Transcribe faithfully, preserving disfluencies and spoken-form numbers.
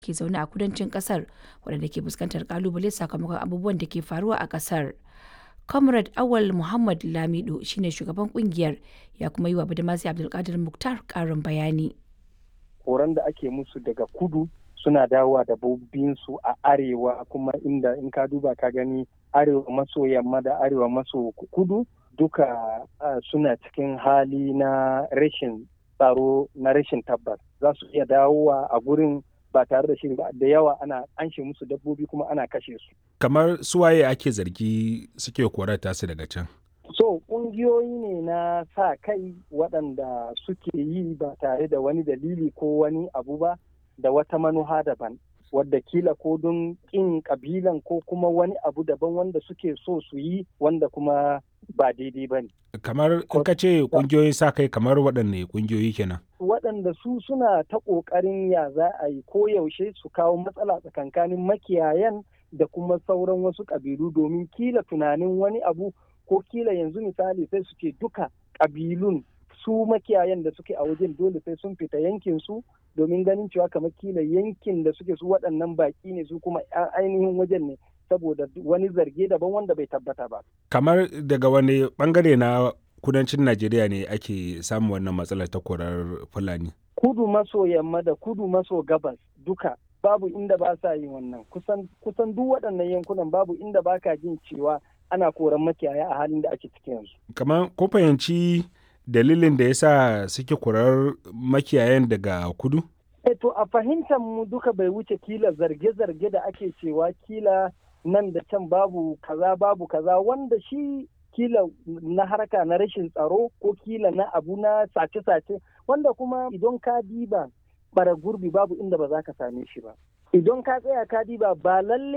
ke zaune a kudancin ƙasar waɗanda ke fuskantar ƙalubale sakamakon abubuwan da ke faruwa a ƙasar. Comrade Awal Muhammad Lamido shine shugaban kungiyar, ya kuma yi wa Badamasi Abdulkadir Muktar ƙarin bayani. Horon da ake musu daga kudu suna dawowa da su a arewa, kuma inda in ka duba ka gani arewa maso yamma da arewa maso kudu duka uh, suna cikin hali na rashin tsaro, na rashin tabbas. Za su iya dawowa a gurin ba tare da shiri ba, da yawa ana anshe musu dabbobi kuma ana kashe su. Kamar suwaye ake zargi suke korata su daga can? So ƙungiyoyi ne na sa kai waɗanda suke yi ba tare da wani dalili ko wani abu ba, da wata manuha daban, wadda kila ko don ƙin ƙabilan ko kuma wani abu daban wanda suke so su yi wanda kuma ba daidai ba ne. Kamar in ka ce ƙungiyoyin sa kai, kamar waɗanne ƙungiyoyi kenan? Waɗanda su suna ta ƙoƙarin ya za a yi ko yaushe su kawo matsala tsakankanin makiyayan da kuma sauran wasu ƙabilu, domin kila tunanin wani abu, ko kila yanzu misali sai su ce duka ƙabilun su makiyayan da suke a wajen dole sai sun fita yankin su, domin ganin cewa kamar kila yankin da suke su waɗannan baƙi ne, su kuma ainihin wajen ne, saboda wani zarge daban wanda bai tabbata ba. Kamar daga wani bangare na kudancin Najeriya ne ake samun wannan matsalar ta korar Fulani? Kudu maso yamma da kudu maso gabas duka babu inda ba sa yin wannan. Kusan kusan duk waɗannan yankunan babu inda ba ka jin cewa ana koran makiyaya a halin da ake cikin yanzu. Kamar ko fahimci dalilin da yasa suke korar makiyayan daga kudu? E to a fahimtar mu duka bai wuce kila zarge-zarge da ake cewa kila nan da can babu kaza babu kaza, wanda shi kila na harka na rashin tsaro ko kila na abu na sace-sace, wanda kuma idan ka diba bara gurbi babu inda ba za ka same shi ba. Idan ka tsaya ka diba ba lalle